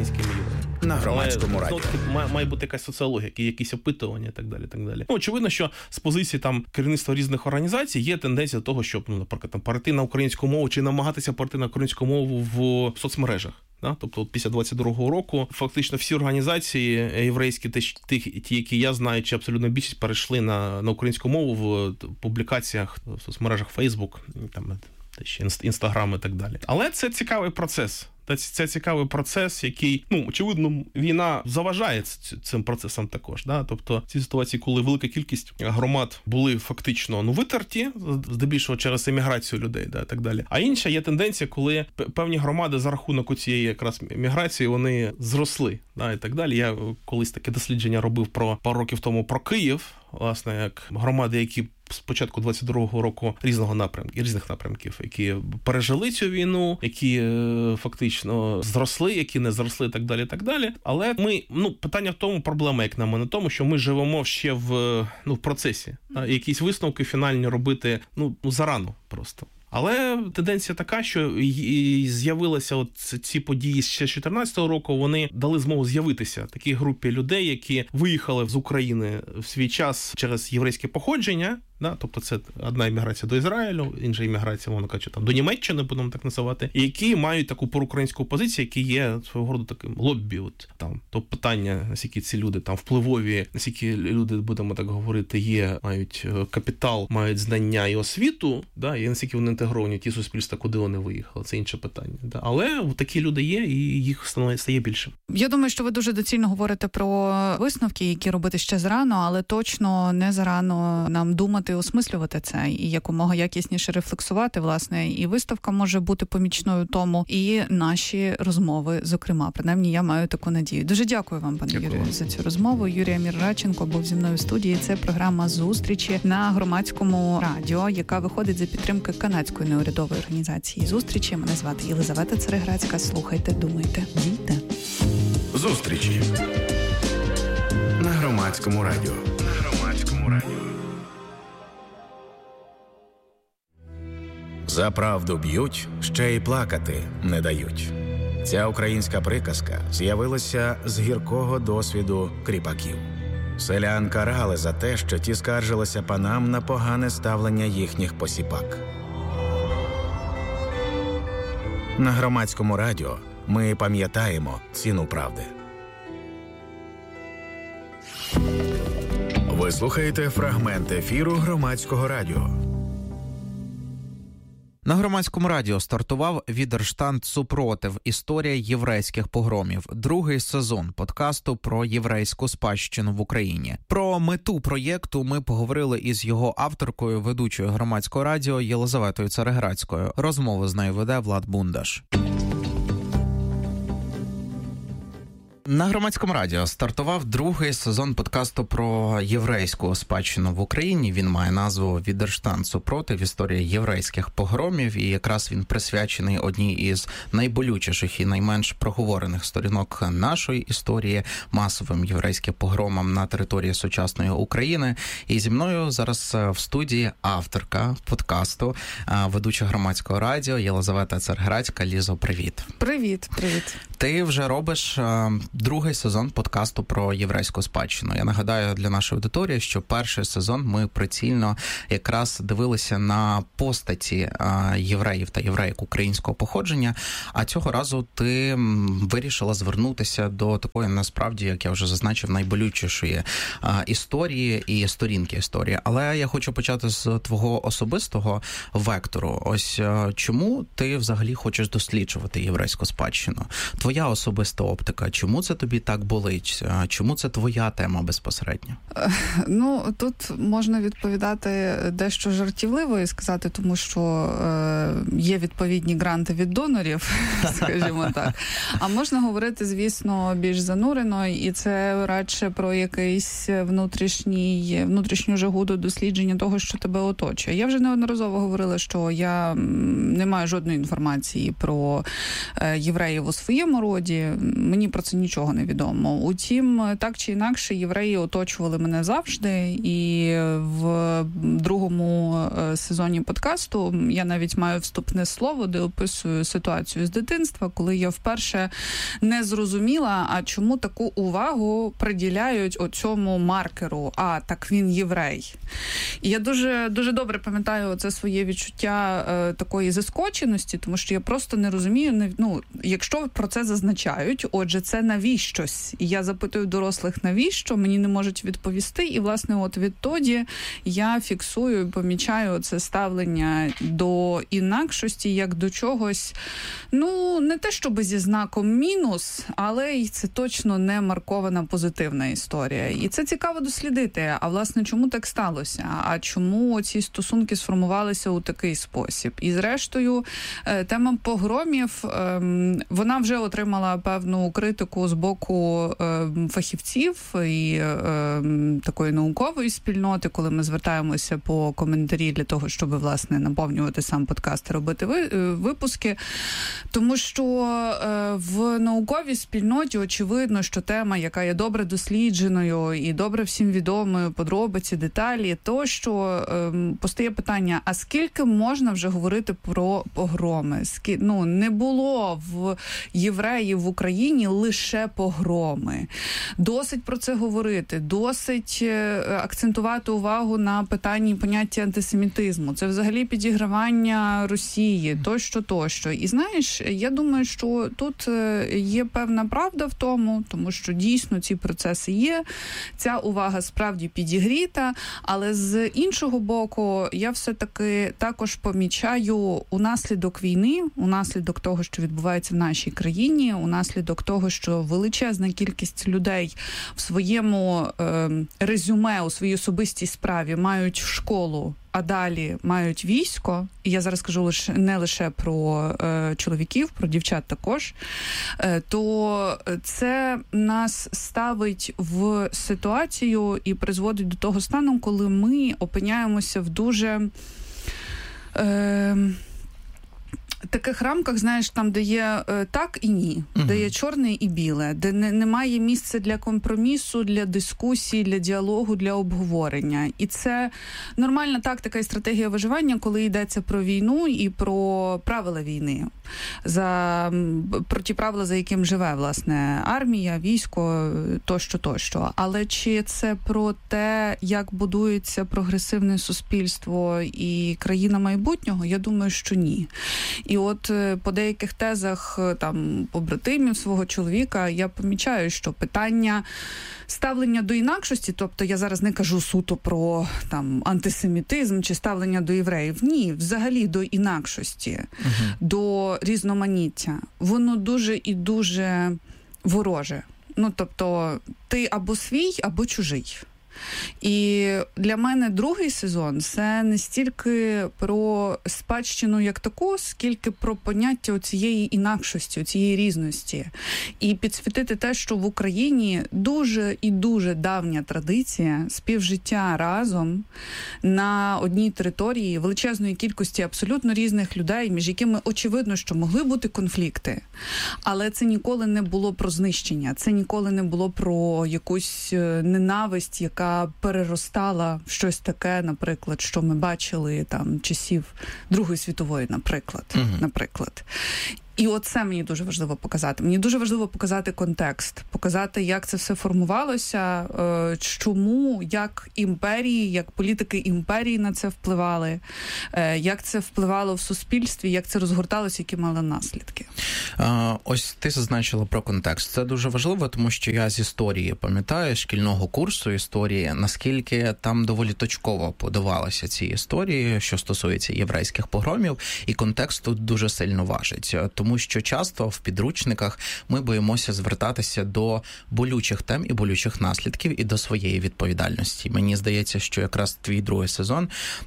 на Громадському радіо. Має бути якась соціологія, якісь опитування і так далі. Так далі. Очевидно, що з позиції там керівництва різних організацій є тенденція до того, щоб, наприклад, перейти на українську мову чи намагатися перейти на українську мову в соцмережах. Тобто після 22-го року фактично всі організації єврейські, ті, які я знаю, чи абсолютно більшість, перейшли на українську мову в публікаціях в соцмережах Facebook, там, Instagram і так далі. Але це цікавий процес. Це цікавий процес, який, очевидно, війна заважає цим процесам також. Тобто ці ситуації, коли велика кількість громад були фактично витерті, здебільшого через еміграцію людей, і так далі. А інша є тенденція, коли певні громади за рахунок цієї якраз міграції, вони зросли, і так далі. Я колись таке дослідження робив пару років тому про Київ, власне, як громади, які з початку 22-го року різних напрямків, які пережили цю війну, які фактично зросли, які не зросли, і так далі, так далі. Але ми, питання в тому, проблема, як на мене, тому, що ми живемо ще в процесі. Якісь висновки фінальні робити, зарано просто. Але тенденція така, що з'явилися ці події ще з 14-го року, вони дали змогу з'явитися такій групі людей, які виїхали з України в свій час через єврейське походження. Тобто це одна імміграція до Ізраїлю, інша імміграція, мовно кажучи, до Німеччини, будемо так називати, і які мають таку проукраїнську позицію, які є свого роду таким лоббі. То питання, наскільки ці люди там впливові, наскільки люди, будемо так говорити, мають капітал, мають знання і освіту, і наскільки вони інтегровані ті суспільства, куди вони виїхали, це інше питання. Але такі люди є, і їх стає більше. Я думаю, що ви дуже доцільно говорите про висновки, які робити ще зарано, але точно не зарано нам думати, осмислювати це і якомога якісніше рефлексувати, власне, і виставка може бути помічною тому, і наші розмови, зокрема. Принаймні, я маю таку надію. Дуже дякую вам, пане Юрію, за цю розмову. Юрій Амір-Радченко був зі мною в студії. Це програма «Зустрічі» на Громадському радіо, яка виходить за підтримки канадської неурядової організації «Зустрічі». Мене звати Єлизавета Цареградська. Слухайте, думайте, дійте. «Зустрічі» на Громадському радіо. За правду б'ють, ще й плакати не дають. Ця українська приказка з'явилася з гіркого досвіду кріпаків. Селян карали за те, що ті скаржилися панам на погане ставлення їхніх посіпак. На Громадському радіо ми пам'ятаємо ціну правди. Ви слухаєте фрагмент ефіру Громадського радіо. На Громадському радіо стартував «Відерштанд супротив. Історія єврейських погромів». Другий сезон подкасту про єврейську спадщину в Україні. Про мету проєкту ми поговорили із його авторкою, ведучою Громадського радіо Єлизаветою Цареградською. Розмову з нею веде Влад Бундаш. На Громадському радіо стартував другий сезон подкасту про єврейську спадщину в Україні. Він має назву «Відерштанд супротив. Історія єврейських погромів». І якраз він присвячений одній із найболючіших і найменш проговорених сторінок нашої історії – масовим єврейським погромам на території сучасної України. І зі мною зараз в студії авторка подкасту, ведуча Громадського радіо Єлизавета Царградська. Лізо, привіт. Привіт. Ти вже робиш другий сезон подкасту про єврейську спадщину. Я нагадаю для нашої аудиторії, що перший сезон ми прицільно якраз дивилися на постаті євреїв та євреїк українського походження, а цього разу ти вирішила звернутися до такої, насправді, як я вже зазначив, найболючішої історії і сторінки історії. Але я хочу почати з твого особистого вектору. Ось чому ти взагалі хочеш досліджувати єврейську спадщину? Твоя особиста оптика, чому це тобі так болить? Чому це твоя тема безпосередньо? Ну, тут можна відповідати дещо жартівливо і сказати, тому що є відповідні гранти від донорів, скажімо так. А можна говорити, звісно, більш занурено, і це радше про якийсь внутрішню жагу до дослідження того, що тебе оточує. Я вже неодноразово говорила, що я не маю жодної інформації про євреїв у своєму роді. Мені про це нічого не відомо. Утім, так чи інакше, євреї оточували мене завжди, і в другому сезоні подкасту я навіть маю вступне слово, де описую ситуацію з дитинства, коли я вперше не зрозуміла, а чому таку увагу приділяють оцьому маркеру, так він єврей. І я дуже, дуже добре пам'ятаю це своє відчуття такої заскоченості, тому що я просто не розумію, якщо про це зазначають, отже, це навіщось. І я запитую дорослих, навіщо, мені не можуть відповісти. І, власне, от відтоді я фіксую і помічаю це ставлення до інакшості, як до чогось, не те, щоб зі знаком мінус, але й це точно не маркована позитивна історія. І це цікаво дослідити. А, власне, чому так сталося? А чому ці стосунки сформувалися у такий спосіб? І, зрештою, тема погромів, вона вже отримала певну критику з боку фахівців і такої наукової спільноти, коли ми звертаємося по коментарі для того, щоб, власне, наповнювати сам подкаст і робити випуски. Тому що в науковій спільноті очевидно, що тема, яка є добре дослідженою і добре всім відомою, подробиці, деталі, то, що постає питання, а скільки можна вже говорити про погроми? Не було в євреїв в Україні лише погроми. Досить про це говорити, досить акцентувати увагу на питанні поняття антисемітизму. Це взагалі підігравання Росії, тощо. І знаєш, я думаю, що тут є певна правда в тому що дійсно ці процеси є, ця увага справді підігріта, але з іншого боку, я все-таки також помічаю унаслідок війни, унаслідок того, що відбувається в нашій країні, унаслідок того, що величезна кількість людей в своєму резюме, у своїй особистій справі мають школу, а далі мають військо, і я зараз кажу не лише про чоловіків, про дівчат також, то це нас ставить в ситуацію і призводить до того стану, коли ми опиняємося в дуже таких рамках, знаєш, там, де є так і ні, де є чорне і біле, де немає місця для компромісу, для дискусії, для діалогу, для обговорення. І це нормальна тактика і стратегія виживання, коли йдеться про війну і про правила війни. Про ті правила, за яким живе, власне, армія, військо, тощо. Але чи це про те, як будується прогресивне суспільство і країна майбутнього? Я думаю, що ні. І от по деяких тезах побратимів свого чоловіка я помічаю, що питання ставлення до інакшості, тобто я зараз не кажу суто про антисемітизм чи ставлення до євреїв, ні, взагалі до інакшості, до різноманіття, воно дуже і дуже вороже. Тобто ти або свій, або чужий. І для мене другий сезон – це не стільки про спадщину як таку, скільки про поняття цієї інакшості, цієї різності. І підсвітити те, що в Україні дуже і дуже давня традиція співжиття разом на одній території величезної кількості абсолютно різних людей, між якими очевидно, що могли бути конфлікти. Але це ніколи не було про знищення, це ніколи не було про якусь ненависть, яка переростала в щось таке, наприклад, що ми бачили там часів Другої світової, наприклад. І оце мені дуже важливо показати. Мені дуже важливо показати контекст, показати, як це все формувалося, чому, як імперії, як політики імперії на це впливали, як це впливало в суспільстві, як це розгорталося, які мали наслідки. Ось ти зазначила про контекст. Це дуже важливо, тому що я з історії пам'ятаю, шкільного курсу історії, наскільки там доволі точково подавалися ці історії, що стосується єврейських погромів, і контекст тут дуже сильно важить. Тому що часто в підручниках ми боїмося звертатися до болючих тем і болючих наслідків і до своєї відповідальності. Мені здається, що якраз твій другий сезон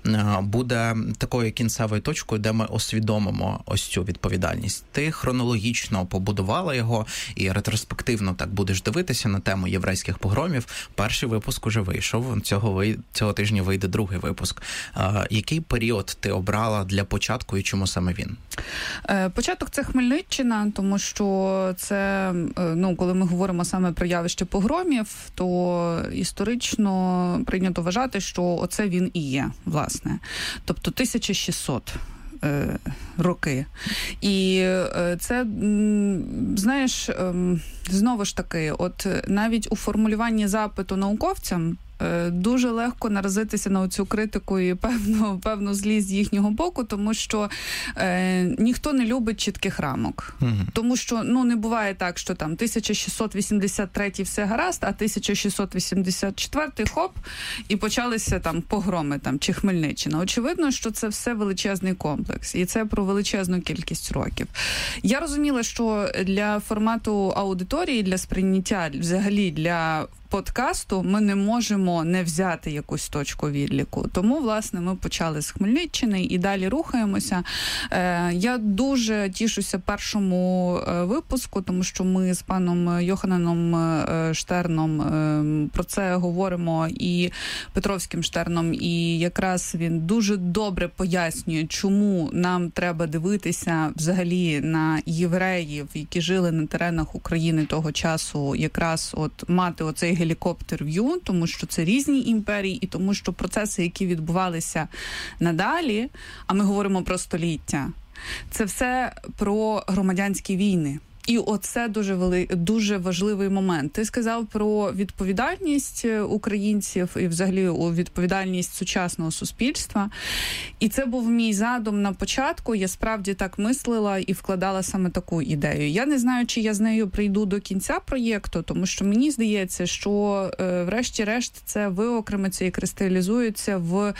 буде такою кінцевою точкою, де ми усвідомимо ось цю відповідальність. Ти хронологічно побудувала його і ретроспективно так будеш дивитися на тему єврейських погромів. Перший випуск уже вийшов, цього тижня вийде другий випуск. Який період ти обрала для початку і чому саме він? Початок – це Хмельниччина, тому що це, коли ми говоримо саме про явище погромів, то історично прийнято вважати, що оце він і є, власне. Тобто 1600 роки. І це, знаєш, знову ж таки, от навіть у формулюванні запиту науковцям дуже легко наразитися на цю критику і певну злість з їхнього боку, тому що ніхто не любить чітких рамок. Тому що, не буває так, що там 1683 все гаразд, а 1684 хоп, і почалися там погроми чи Хмельниччина. Очевидно, що це все величезний комплекс, і це про величезну кількість років. Я розуміла, що для формату аудиторії, для сприйняття, взагалі для подкасту ми не можемо не взяти якусь точку відліку. Тому, власне, ми почали з Хмельниччини і далі рухаємося. Я дуже тішуся першому випуску, тому що ми з паном Йохананом Штерном про це говоримо, і Петровським Штерном, і якраз він дуже добре пояснює, чому нам треба дивитися взагалі на євреїв, які жили на теренах України того часу, якраз от мати оцей гелікоптер-в'ю, тому що це різні імперії, і тому що процеси, які відбувалися надалі, а ми говоримо про століття, це все про громадянські війни. І оце дуже важливий момент. Ти сказав про відповідальність українців і взагалі відповідальність сучасного суспільства. І це був мій задум на початку. Я справді так мислила і вкладала саме таку ідею. Я не знаю, чи я з нею прийду до кінця проєкту, тому що мені здається, що врешті-решт це виокремиться і кристалізується в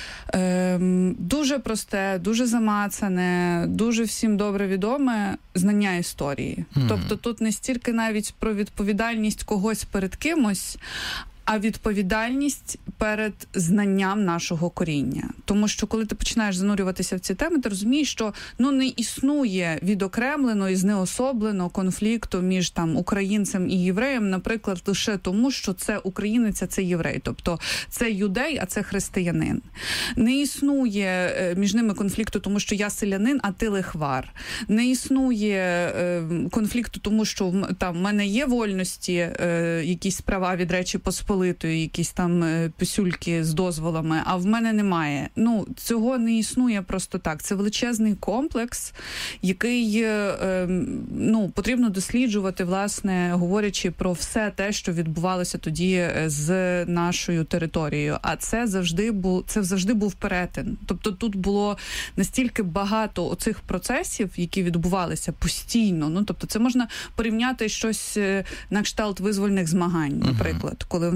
дуже просте, дуже замацане, дуже всім добре відоме знання історії. Тобто тут не стільки навіть про відповідальність когось перед кимось, а відповідальність перед знанням нашого коріння. Тому що коли ти починаєш занурюватися в ці теми, ти розумієш, що не існує відокремлено і знеособлено конфлікту між українцем і євреєм, наприклад, лише тому, що це українець, а це єврей. Тобто це юдей, а це християнин. Не існує між ними конфлікту, тому що я селянин, а ти лихвар. Не існує конфлікту, тому що в мене є вольності, якісь права від Речі Посполитої, якісь там писюльки з дозволами, а в мене немає. Цього не існує просто так. Це величезний комплекс, який потрібно досліджувати, власне, говорячи про все те, що відбувалося тоді з нашою територією. А це завжди був перетин. Тобто тут було настільки багато оцих процесів, які відбувалися постійно. Тобто це можна порівняти щось на кшталт визвольних змагань, наприклад, коли в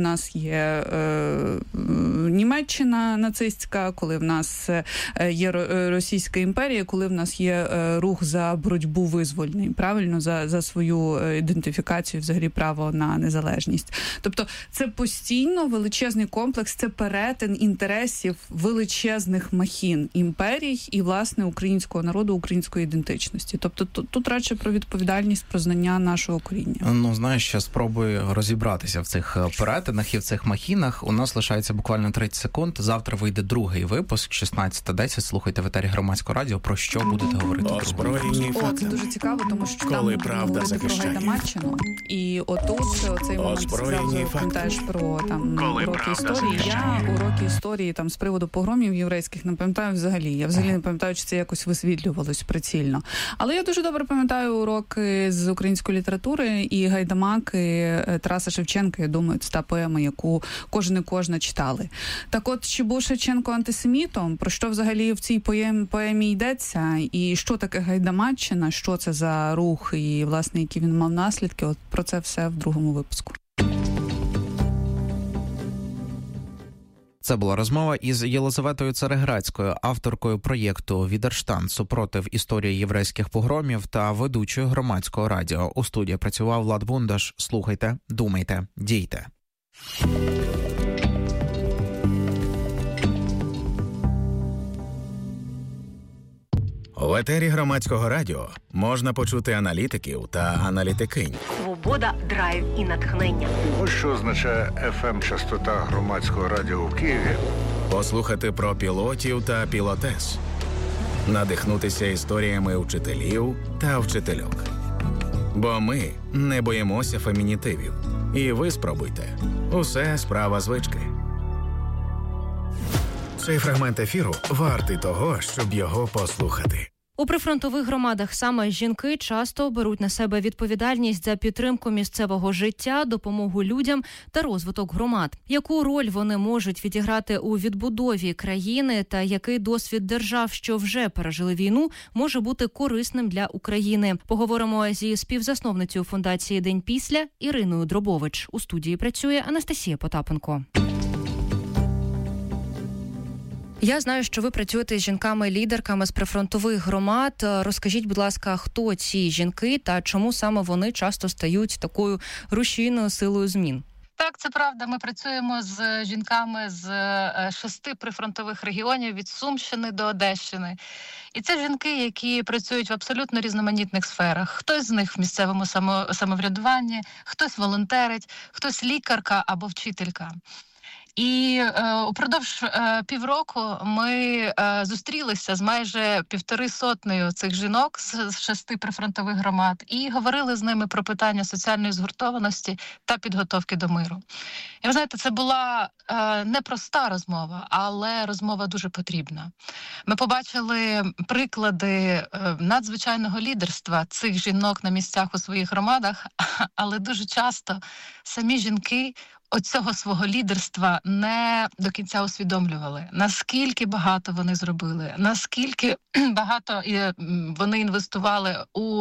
нас є Німеччина нацистська, коли в нас є Російська імперія, коли в нас є рух за боротьбу визвольний, правильно, за свою ідентифікацію, взагалі право на незалежність. Тобто це постійно величезний комплекс, це перетин інтересів величезних махін імперій і, власне, українського народу, української ідентичності. Тобто тут радше про відповідальність, про знання нашого коріння. Ну, знаєш, ще спробую розібратися в цих перетинах і в цих махінах. У нас лишається буквально 30 секунд. Завтра вийде другий випуск, 16:10. Слухайте в етері Громадського радіо. Про що будете говорити? Це дуже цікаво, тому що там Коли правда говорити про захищає. Гайдамаччину. І отут цей момент зразу пам'ятаєш про там уроки історії. Я уроки історії там з приводу погромів єврейських не пам'ятаю взагалі. Я взагалі не пам'ятаю, чи це якось висвітлювалось прицільно. Але я дуже добре пам'ятаю уроки з української літератури і гайдамаки Тараса Шевченка. Я думаю, це та поема, яку кожен і кожна читали. Так от, чи був Шевченко антисемітом? Про що взагалі в цій поемі йдеться? І що таке Гайдамаччина? Що це за рух? І, власне, які він мав наслідки? От про це все в другому випуску. Це була розмова із Єлизаветою Цареградською, авторкою проєкту «Відерштанд. Супротив історії єврейських погромів» та ведучою Громадського радіо. У студії працював Влад Бундаш. Слухайте, думайте, дійте. В етері Громадського радіо можна почути аналітиків та аналітикинь. Свобода, драйв і натхнення. Ось що означає FM-частота Громадського радіо в Києві. Послухати про пілотів та пілотес. Надихнутися історіями вчителів та вчительок. Бо ми не боїмося фемінітивів. І ви спробуйте. Усе справа звички. Цей фрагмент ефіру вартий того, щоб його послухати. У прифронтових громадах саме жінки часто беруть на себе відповідальність за підтримку місцевого життя, допомогу людям та розвиток громад. Яку роль вони можуть відіграти у відбудові країни та який досвід держав, що вже пережили війну, може бути корисним для України? Поговоримо зі співзасновницею фундації «День після» Іриною Дробович. У студії працює Анастасія Потапенко. Я знаю, що ви працюєте з жінками-лідерками з прифронтових громад. Розкажіть, будь ласка, хто ці жінки та чому саме вони часто стають такою рушійною силою змін? Так, це правда. Ми працюємо з жінками з 6 прифронтових регіонів від Сумщини до Одещини. І це жінки, які працюють в абсолютно різноманітних сферах. Хтось з них в місцевому самоврядуванні, хтось волонтерить, хтось лікарка або вчителька. І упродовж півроку ми зустрілися з майже 150 цих жінок з 6 прифронтових громад і говорили з ними про питання соціальної згуртованості та підготовки до миру. І ви знаєте, це була непроста розмова, але розмова дуже потрібна. Ми побачили приклади надзвичайного лідерства цих жінок на місцях у своїх громадах, але дуже часто самі жінки оцього свого лідерства не до кінця усвідомлювали, наскільки багато вони зробили, наскільки багато вони інвестували у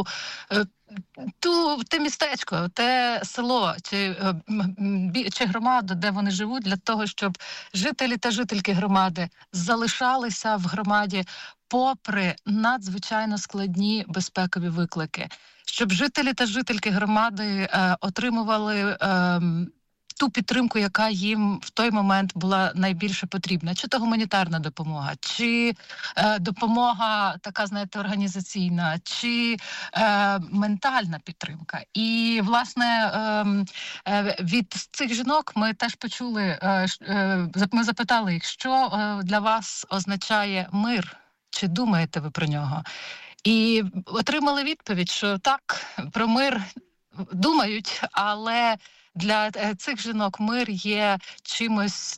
те містечко, те село чи громаду, де вони живуть, для того, щоб жителі та жительки громади залишалися в громаді попри надзвичайно складні безпекові виклики, щоб жителі та жительки громади отримували ту підтримку, яка їм в той момент була найбільше потрібна. Чи то гуманітарна допомога, чи допомога така, знаєте, організаційна, чи ментальна підтримка. І, власне, від цих жінок ми теж почули, ми запитали їх, що для вас означає мир, чи думаєте ви про нього? І отримали відповідь, що так, про мир думають, але для цих жінок мир є чимось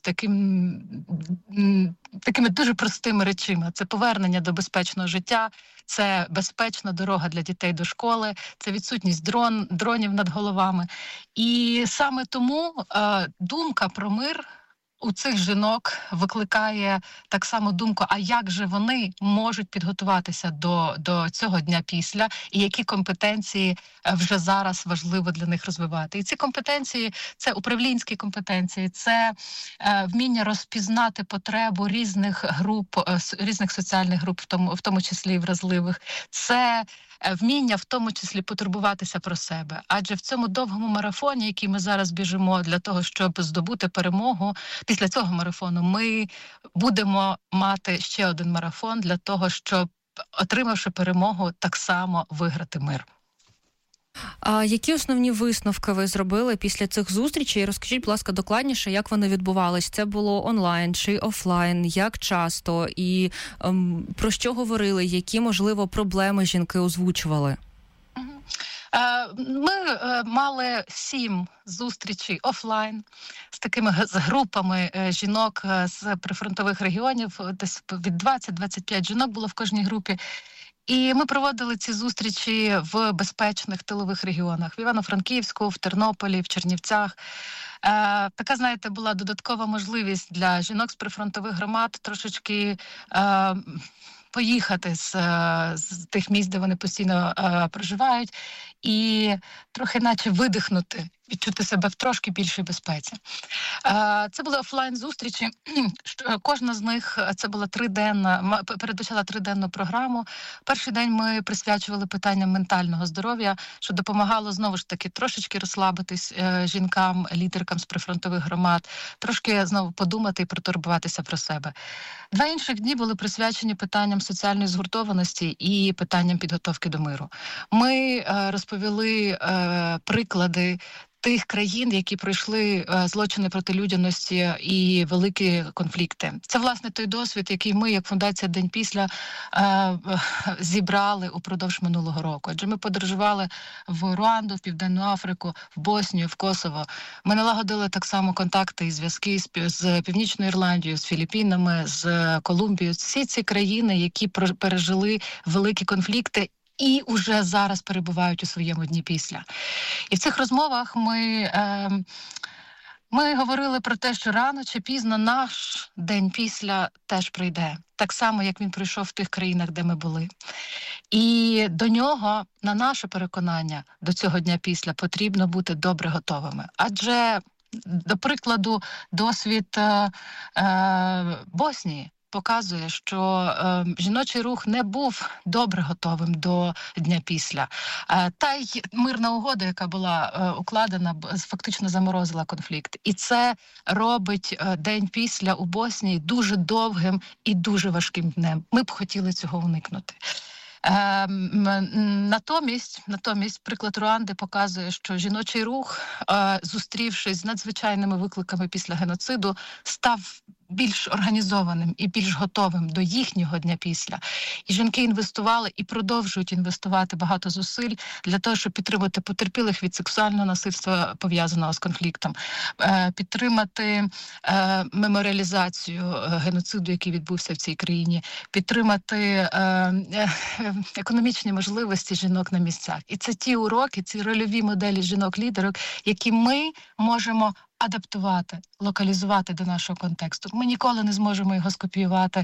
такими дуже простими речами. Це повернення до безпечного життя, це безпечна дорога для дітей до школи, це відсутність дронів над головами. І саме тому думка про мир у цих жінок викликає так само думку, а як же вони можуть підготуватися до цього дня після, і які компетенції вже зараз важливо для них розвивати. І ці компетенції – це управлінські компетенції, це вміння розпізнати потребу різних груп, різних соціальних груп, в тому числі і вразливих. Це вміння в тому числі потурбуватися про себе. Адже в цьому довгому марафоні, який ми зараз біжимо для того, щоб здобути перемогу, після цього марафону ми будемо мати ще один марафон для того, щоб, отримавши перемогу, так само виграти мир. А які основні висновки ви зробили після цих зустрічей? Розкажіть, будь ласка, докладніше, як вони відбувались? Це було онлайн чи офлайн? Як часто? І про що говорили? Які, можливо, проблеми жінки озвучували? Ми мали 7 зустрічей офлайн з такими з групами жінок з прифронтових регіонів. Десь від 20-25 жінок було в кожній групі. І ми проводили ці зустрічі в безпечних тилових регіонах. В Івано-Франківську, в Тернополі, в Чернівцях. Така, знаєте, була додаткова можливість для жінок з прифронтових громад трошечки поїхати з тих місць, де вони постійно проживають, і трохи наче видихнути, відчути себе в трошки більшій безпеці. Це були офлайн-зустрічі. Кожна з них це була передбачала 3-денну програму. Перший день ми присвячували питанням ментального здоров'я, що допомагало, знову ж таки, трошечки розслабитись жінкам, лідеркам з прифронтових громад, трошки знову подумати і протурбуватися про себе. 2 інших дні були присвячені питанням соціальної згуртованості і питанням підготовки до миру. Ми розповіли приклади тих країн, які пройшли злочини проти людяності і великі конфлікти. Це, власне, той досвід, який ми, як Фундація День після, зібрали упродовж минулого року. Адже ми подорожували в Руанду, в Південну Африку, в Боснію, в Косово. Ми налагодили так само контакти і зв'язки з Північною Ірландією, з Філіппінами, з Колумбією. Всі ці країни, які пережили великі конфлікти, і уже зараз перебувають у своєму дні після. І в цих розмовах ми говорили про те, що рано чи пізно наш день після теж прийде. Так само, як він прийшов в тих країнах, де ми були. І до нього, на наше переконання, до цього дня після потрібно бути добре готовими. Адже, до прикладу, досвід Боснії показує, що жіночий рух не був добре готовим до дня після. Та й мирна угода, яка була укладена, фактично заморозила конфлікт. І це робить день після у Боснії дуже довгим і дуже важким днем. Ми б хотіли цього уникнути. Натомість приклад Руанди показує, що жіночий рух, зустрівшись з надзвичайними викликами після геноциду, став більш організованим і більш готовим до їхнього дня після. І жінки інвестували і продовжують інвестувати багато зусиль для того, щоб підтримати потерпілих від сексуального насильства, пов'язаного з конфліктом, підтримати меморіалізацію геноциду, який відбувся в цій країні, підтримати економічні можливості жінок на місцях. І це ті уроки, ці рольові моделі жінок-лідерок, які ми можемо адаптувати, локалізувати до нашого контексту. Ми ніколи не зможемо його скопіювати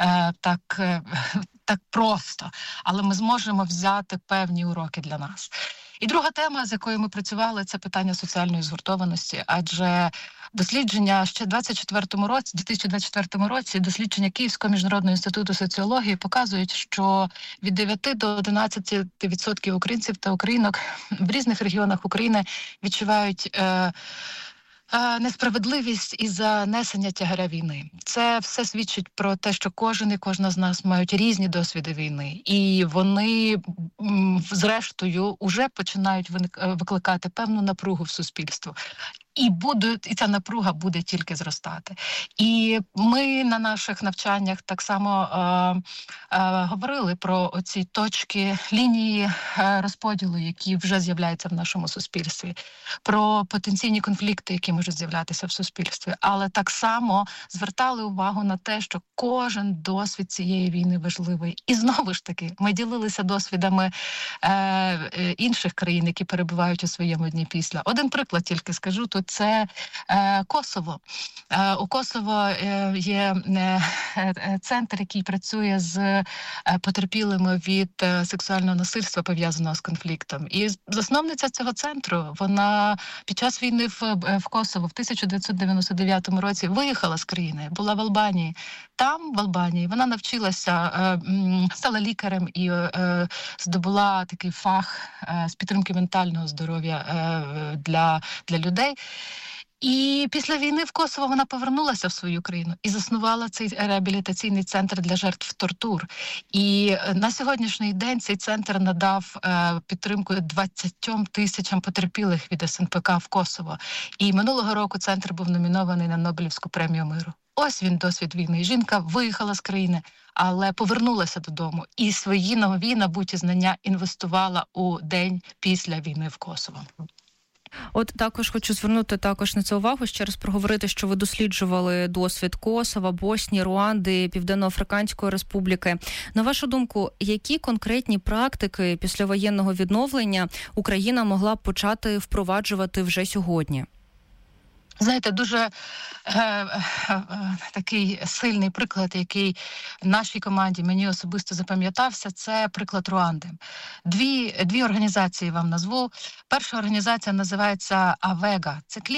так просто, але ми зможемо взяти певні уроки для нас. І друга тема, з якою ми працювали, це питання соціальної згуртованості, адже дослідження ще в 2024 році, дослідження Київського міжнародного інституту соціології показують, що від 9 до 11% українців та українок в різних регіонах України відчувають несправедливість і занесення тягаря війни. Це все свідчить про те, що кожен і кожна з нас мають різні досвіди війни. І вони, зрештою, уже починають викликати певну напругу в суспільстві. І ця напруга буде тільки зростати. І ми на наших навчаннях так само говорили про оці точки, лінії розподілу, які вже з'являються в нашому суспільстві, про потенційні конфлікти, які можуть з'являтися в суспільстві. Але так само звертали увагу на те, що кожен досвід цієї війни важливий. І знову ж таки, ми ділилися досвідами інших країн, які перебувають у своєму дні після. Один приклад тільки скажу. Тут це Косово. У Косово є центр, який працює з потерпілими від сексуального насильства, пов'язаного з конфліктом. І засновниця цього центру, вона під час війни в Косово в 1999 році виїхала з країни, була в Албанії. Там, в Албанії, вона навчилася, стала лікарем і здобула такий фах з підтримки ментального здоров'я для людей. І після війни в Косово вона повернулася в свою країну і заснувала цей реабілітаційний центр для жертв тортур. І на сьогоднішній день цей центр надав підтримку 20 тисячам потерпілих від СНПК в Косово. І минулого року центр був номінований на Нобелівську премію миру. Ось він, досвід війни. Жінка виїхала з країни, але повернулася додому. І свої нові набуті знання інвестувала у день після війни в Косово. От також хочу звернути на це увагу, ще раз проговорити, що ви досліджували досвід Косова, Боснії, Руанди, Південно-Африканської Республіки. На вашу думку, які конкретні практики післявоєнного відновлення Україна могла б почати впроваджувати вже сьогодні? Знаєте, дуже такий сильний приклад, який нашій команді, мені особисто запам'ятався, це приклад Руанди. Дві організації вам назву. Перша організація називається АВЕГА. Це